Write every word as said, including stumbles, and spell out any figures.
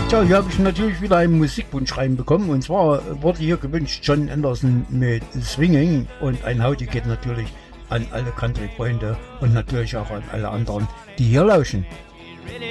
Tja, hier habe ich natürlich wieder einen Musikwunsch reinbekommen. Und zwar wurde hier gewünscht John Anderson mit Swinging. Und ein Howdy geht natürlich an alle Country-Freunde und natürlich auch an alle anderen, die hier lauschen.